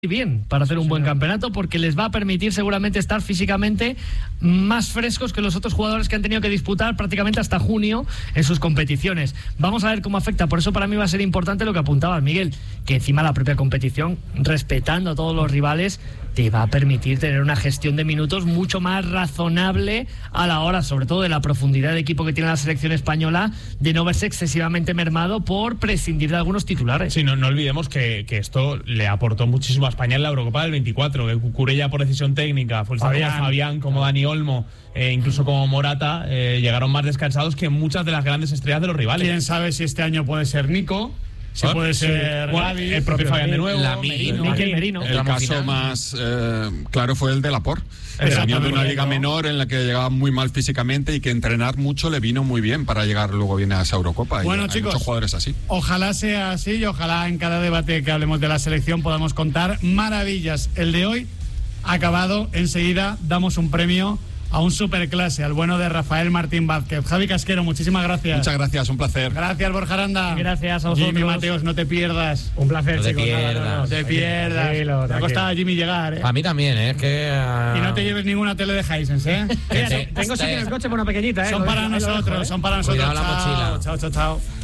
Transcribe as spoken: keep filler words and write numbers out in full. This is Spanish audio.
bien para hacer un buen campeonato, porque les va a permitir seguramente estar físicamente más frescos que los otros jugadores que han tenido que disputar prácticamente hasta junio en sus competiciones. Vamos a ver cómo afecta. Por eso para mí va a ser importante lo que apuntabas, Miguel, que encima la propia competición, respetando a todos los rivales, te va a permitir tener una gestión de minutos mucho más razonable a la hora, sobre todo de la profundidad de equipo que tiene la selección española, de no verse excesivamente mermado por prescindir de algunos titulares. Sí, no, no olvidemos que, que esto le aportó muchísimo a España en la Eurocopa del veinticuatro, que Cucurella por decisión técnica, fue Fabián, como Fabián, como Dani Olmo, eh, incluso como Morata, eh, llegaron más descansados que muchas de las grandes estrellas de los rivales. ¿Quién sabe si este año puede ser Nico? Si ¿Ah? puede ser sí. Gavi, el propio Fabián de nuevo, la Merino, Mikel Merino. El caso final. más eh, claro fue el de Laporte. Venía de una liga menor en la que llegaba muy mal físicamente y que entrenar mucho le vino muy bien para llegar luego bien a esa Eurocopa. Bueno, y chicos, hay muchos jugadores así. Ojalá sea así y ojalá en cada debate que hablemos de la selección podamos contar maravillas. El de hoy ha acabado. Enseguida damos un premio a un superclase, al bueno de Rafael Martín Vázquez. Javi Casquero, muchísimas gracias. Muchas gracias, un placer. Gracias, Borja Aranda. Gracias a vosotros. Jimmy Mateos, no te pierdas. Un placer, no te chicos. Pierdas. No, no, no, no te pierdas. Tranquilo, te ha costado a Jimmy llegar, ¿eh? A mí también, ¿eh? Es que, uh... Y no te lleves ninguna tele de Hisense, ¿eh? Mira, tengo sitio en el coche por una pequeñita, ¿eh? Son para nosotros, dejo, ¿eh? son para nosotros. Cuidado la mochila. Chao, chao, chao.